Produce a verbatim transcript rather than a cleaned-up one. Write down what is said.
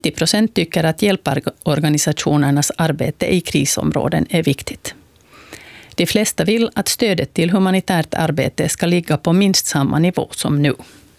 nittio procent tycker att hjälporganisationernas arbete i krisområden är viktigt. De flesta vill att stödet till humanitärt arbete ska ligga på minst samma nivå som nu.